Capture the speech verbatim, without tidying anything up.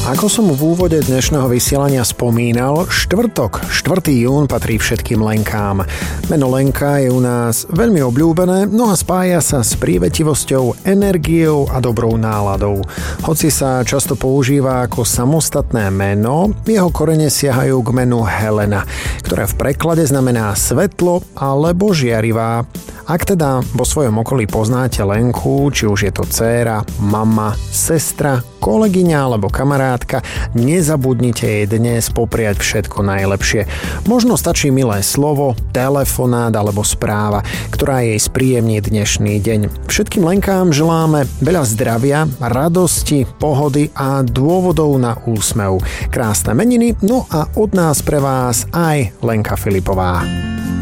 Ako som v úvode dnešného vysielania spomínal, štvrtok, štvrtého júna patrí všetkým Lenkám. Meno Lenka je u nás veľmi obľúbené, no a spája sa s prívetivosťou, energiou a dobrou náladou. Hoci sa často používa ako samostatné meno, jeho korene siahajú k menu Helena, ktoré v preklade znamená svetlo alebo žiarivá. Ak teda vo svojom okolí poznáte Lenku, či už je to dcéra, mama, sestra, kolegyňa alebo kamarátka, nezabudnite jej dnes popriať všetko najlepšie. Možno stačí milé slovo, telefonát alebo správa, ktorá jej spríjemní dnešný deň. Všetkým Lenkám želáme veľa zdravia, radosti, pohody a dôvodov na úsmev. Krásne meniny, no a od nás pre vás aj Lenka Filipová.